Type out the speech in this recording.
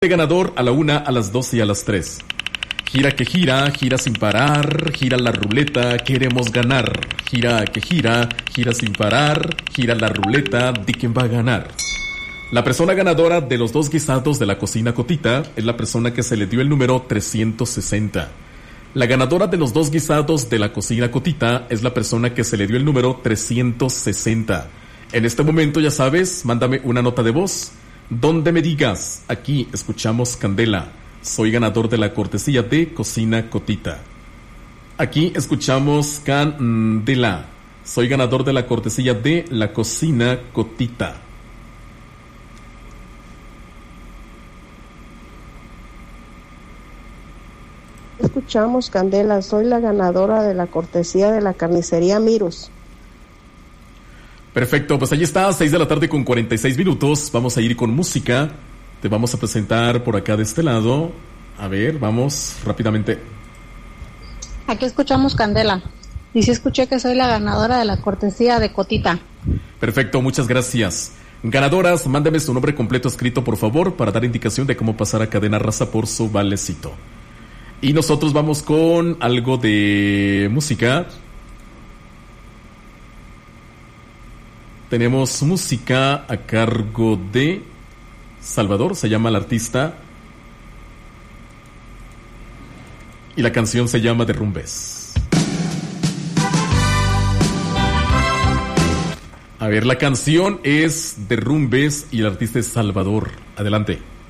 Ganador a la 1, a las 2 y a las 3. Gira que gira, gira sin parar, gira la ruleta, queremos ganar. Gira que gira, gira sin parar, gira la ruleta, di quién va a ganar. La persona ganadora de los 2 guisados de la cocina Cotita es la persona que se le dio el número 360. La ganadora de los 2 guisados de la cocina Cotita es la persona que se le dio el número 360. En este momento, ya sabes, mándame una nota de voz donde me digas: aquí escuchamos Candela, soy ganador de la cortesía de Cocina Cotita. Aquí escuchamos Candela, soy ganador de la cortesía de la Cocina Cotita. Escuchamos Candela, soy la ganadora de la cortesía de la carnicería Mirus. Perfecto, pues ahí está, 6 de la tarde con 46 minutos. Vamos a ir con música. Te vamos a presentar por acá de este lado. A ver, vamos rápidamente. Aquí escuchamos Candela. Y sí escuché que soy la ganadora de la cortesía de Cotita. Perfecto, muchas gracias. Ganadoras, mándame su nombre completo escrito, por favor, para dar indicación de cómo pasar a Cadena Raza por su valecito. Y nosotros vamos con algo de música. Tenemos música a cargo de Salvador, se llama el artista. Y la canción se llama Derrumbes. A ver, la canción es Derrumbes y el artista es Salvador. Adelante.